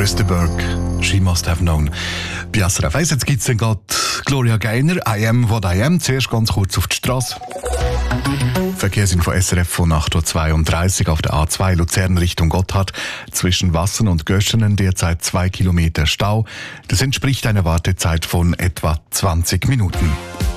Österberg, She Must Have Known. Bei SRF 1 jetzt gibt's dann gerade Gloria Gaynor, I Am What I Am. Zuerst ganz kurz auf die Straße. Verkehrsinfo SRF von 8.32 Uhr auf der A2 Luzern Richtung Gotthard. Zwischen Wassen und Göschenen derzeit 2 Kilometer Stau. Das entspricht einer Wartezeit von etwa 20 Minuten.